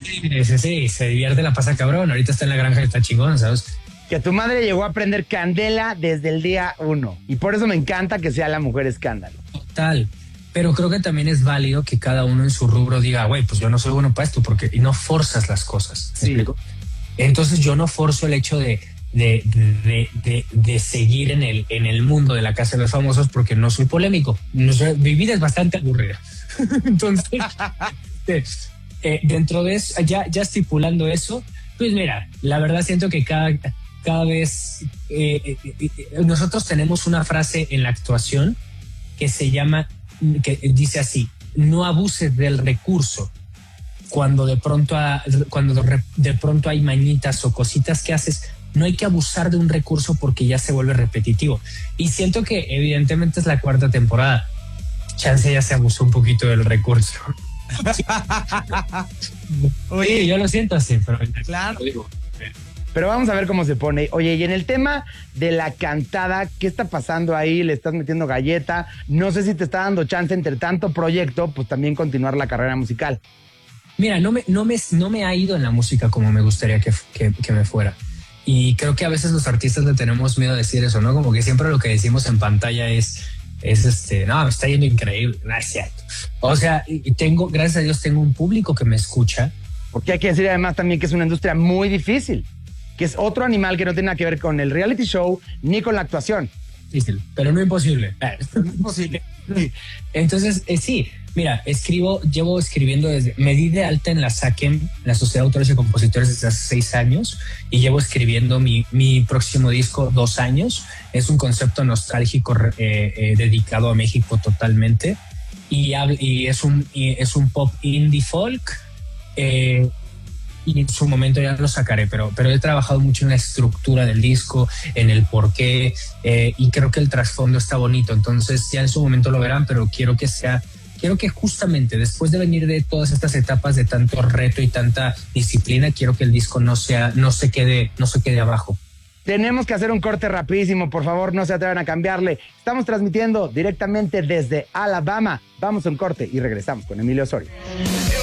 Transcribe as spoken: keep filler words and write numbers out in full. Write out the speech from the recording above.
Sí, sí, sí, se divierte, la pasa cabrón. Ahorita está en la granja y está chingón, ¿sabes? Que tu madre llegó a aprender candela desde el día uno. Y por eso me encanta que sea la mujer escándalo. Total. Pero creo que también es válido que cada uno en su rubro diga, güey, pues yo no soy bueno para esto, porque y no forzas las cosas. ¿Me Sí. explico? Entonces yo no forzo el hecho de, de, de, de, de seguir en el, en el mundo de la casa de los famosos porque no soy polémico. No soy, mi vida es bastante aburrida. Entonces, eh, eh, dentro de eso, ya, ya estipulando eso, pues mira, la verdad siento que cada, cada vez eh, eh, eh, nosotros tenemos una frase en la actuación que se llama, que dice así: no abuses del recurso. Cuando de pronto a, cuando de, de pronto hay mañitas o cositas que haces, no hay que abusar de un recurso porque ya se vuelve repetitivo. Y siento que evidentemente es la cuarta temporada. Chance ya se abusó un poquito del recurso. Oye, sí, yo lo siento así, pero claro. Lo digo. Pero vamos a ver cómo se pone. Oye, y en el tema de la cantada, ¿qué está pasando ahí? ¿Le estás metiendo galleta? No sé si te está dando chance entre tanto proyecto, pues también continuar la carrera musical. Mira, no me, no me, no me ha ido en la música como me gustaría que, que, que me fuera. Y creo que a veces los artistas le tenemos miedo a decir eso, ¿no? Como que siempre lo que decimos en pantalla es, es este, no, me está yendo increíble. No es cierto. O sea, tengo, gracias a Dios, tengo un público que me escucha. Porque hay que decir además también que es una industria muy difícil, que es otro animal que no tiene nada que ver con el reality show ni con la actuación. Difícil, pero no imposible. Imposible. Entonces, eh, sí, mira, escribo, llevo escribiendo desde, me di de alta en la SACEM, la Sociedad de Autores y Compositores, desde hace seis años y llevo escribiendo mi, mi próximo disco dos años. Es un concepto nostálgico eh, eh, dedicado a México totalmente y, y, es, un, y es un pop indie folk. Eh, y en su momento ya lo sacaré, pero, pero he trabajado mucho en la estructura del disco, en el porqué, eh, y creo que el trasfondo está bonito, entonces ya en su momento lo verán, pero quiero que sea, quiero que justamente después de venir de todas estas etapas de tanto reto y tanta disciplina, quiero que el disco no sea, no se quede, no se quede abajo. Tenemos que hacer un corte rapidísimo, por favor, no se atrevan a cambiarle. Estamos transmitiendo directamente desde Alabama. Vamos a un corte y regresamos con Emilio Osorio.